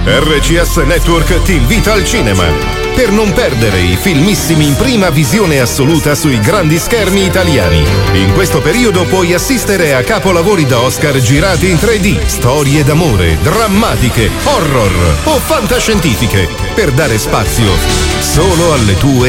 RCS Network ti invita al cinema per non perdere i filmissimi in prima visione assoluta sui grandi schermi italiani. In questo periodo puoi assistere a capolavori da Oscar girati in 3D, storie d'amore, drammatiche, horror o fantascientifiche, per dare spazio solo alle tue